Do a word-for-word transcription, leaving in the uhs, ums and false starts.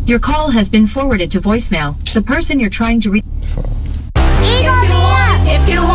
Your call has been forwarded to voicemail. The person you're trying to reach. If you want, if you